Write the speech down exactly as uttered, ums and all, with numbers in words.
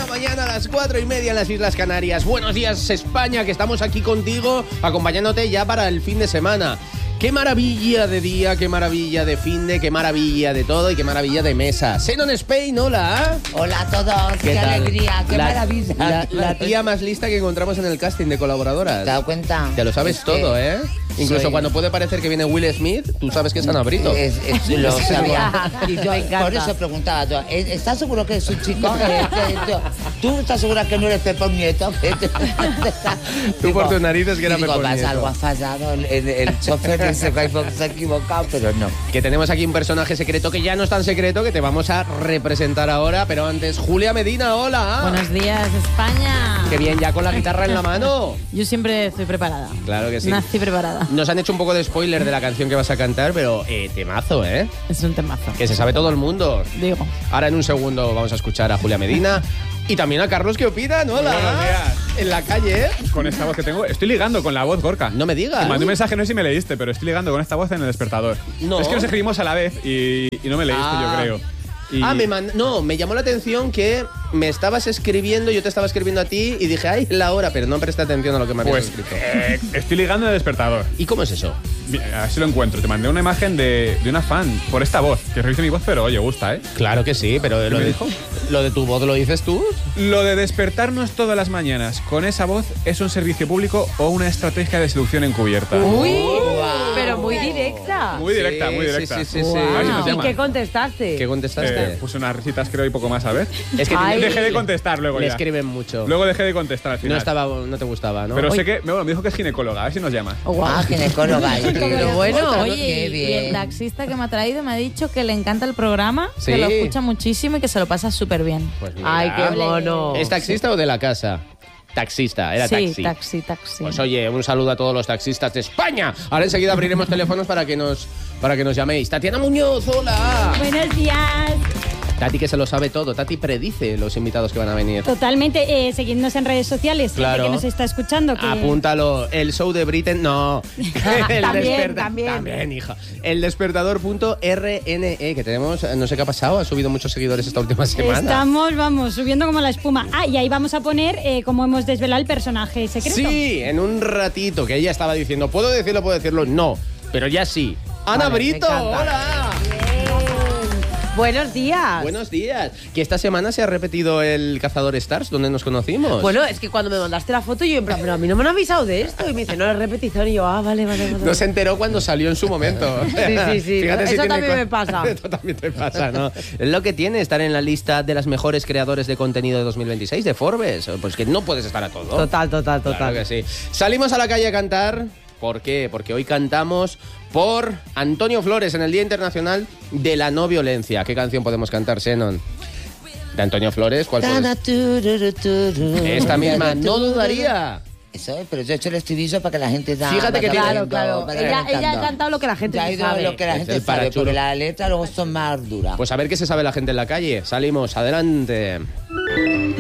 la mañana, a las cuatro y media en las Islas Canarias. Buenos días, España, que estamos aquí contigo, acompañándote ya para el fin de semana. Qué maravilla de día, qué maravilla de fin de, qué maravilla de todo y qué maravilla de mesa. Xenon Spain, hola. Hola a todos, qué, qué alegría, qué la, maravilla. La, la tía más lista que encontramos en el casting de colaboradoras. ¿Te has dado cuenta? Te lo sabes es todo, ¿eh? Incluso soy... cuando puede parecer que viene Will Smith, tú sabes que es Ana Brito. Es, es, lo sabía. Y yo, por eso preguntaba, ¿estás seguro que es un chico? ¿Tú estás segura que no eres Pepe Nieto? Tú digo, por tus narices que era Pepe Nieto. Algo ha fallado, el, el, el chofer se ha equivocado, pero no. Que tenemos aquí un personaje secreto que ya no es tan secreto, que te vamos a representar ahora, pero antes, Julia Medina, hola. Buenos días, España. Qué bien, ya con la guitarra en la mano. Yo siempre estoy preparada. Claro que sí. Nací preparada. Nos han hecho un poco de spoiler de la canción que vas a cantar, pero eh, temazo, ¿eh? Es un temazo. Que se sabe todo el mundo. Digo. Ahora en un segundo vamos a escuchar a Julia Medina y también a Carlos. ¿Qué opinan? Hola. Buenos días. En la calle, ¿eh? Con esta voz que tengo, estoy ligando con la voz, Gorka. No me digas. Te mandé un mensaje, no sé si me leíste, pero estoy ligando con esta voz en el despertador. No. Es que nos escribimos a la vez y, y no me leíste, Ah. yo creo. Y... Ah, me mand... no, me llamó la atención que me estabas escribiendo, yo te estaba escribiendo a ti y dije, ay, la hora, pero no presté atención a lo que me habías Pues escrito. eh, estoy ligando en el despertador. ¿Y cómo es eso? Mira, así lo encuentro. Te mandé una imagen de, de una fan por esta voz, que revise mi voz, pero oye, gusta, ¿eh? Claro que sí, pero lo me de, dijo? lo de tu voz lo dices tú. Lo de despertarnos todas las mañanas con esa voz es un servicio público o una estrategia de seducción encubierta. Uy, Wow. pero muy directa. Muy directa, Sí, muy directa. sí, sí, sí, Wow. sí. A ver si nos ¿Y llaman. qué contestaste? ¿Qué contestaste? Eh, puse unas risitas, creo, y poco más, a ver. Es que Ay. Dejé de contestar luego le ya. escriben mucho. Luego dejé de contestar al no final. estaba, no te gustaba, ¿no? Pero Oye, sé que, bueno, me dijo que es ginecóloga, a ver si nos llama. Oh, guau. Ah, ginecóloga. Pero bueno, Oye, qué y bien. el taxista que me ha traído me ha dicho que le encanta el programa, Sí. que lo escucha muchísimo y que se lo pasa súper bien. pues mira. Ay, qué mono. ¿Es taxista o de la casa? Taxista, era sí, taxi. taxi, taxi. Pues oye, un saludo a todos los taxistas de España. Ahora enseguida abriremos teléfonos para que nos para que nos llaméis. Tatiana Muñoz, hola. Buenos días. Tati que se lo sabe todo. Tati predice los invitados que van a venir. Totalmente, eh, seguidnos en redes sociales, Claro. gente que nos está escuchando. Que... Apúntalo. El show de Britain, no. El También, desperta- también. También, hija. El despertador.rne, que tenemos, no sé qué ha pasado, ha subido muchos seguidores esta última semana. Estamos, vamos, subiendo como la espuma. Ah, y ahí vamos a poner eh, cómo hemos desvelado el personaje secreto. Sí, en un ratito, que ella estaba diciendo, ¿puedo decirlo, puedo decirlo? No, pero ya sí. Ana Vale, me Brito, encanta. hola. Buenos días. Buenos días. Que esta semana se ha repetido el Cazador Stars, donde nos conocimos. Bueno, es que cuando me mandaste la foto yo en plan, pero a mí no me han avisado de esto. Y me dice, no, es repetición. Y yo, ah, vale, vale, vale. No se enteró cuando salió en su momento. Sí, sí, sí. Fíjate si Eso tiene también co- me pasa. Eso también te pasa, ¿no? Es lo que tiene estar en la lista de las mejores creadores de contenido de dos mil veintiséis de Forbes. Pues que no puedes estar a todo. Total, total, total. Claro que sí. Salimos a la calle a cantar. ¿Por qué? Porque hoy cantamos por Antonio Flores en el Día Internacional de la No Violencia. ¿Qué canción podemos cantar, Xenon? De Antonio Flores, ¿cuál puedes? Esta misma, no dudaría. Eso es, pero yo he hecho el estribillo para que la gente da. Fíjate que vaya tiene- Claro, viendo, claro. vaya Ella, ella ha cantando. cantado lo que la gente Ya ha sí ido sabe. lo que la Es gente el sabe, parachulo. porque las letras luego son más duras. Pues a ver qué se sabe la gente en la calle. Salimos, adelante.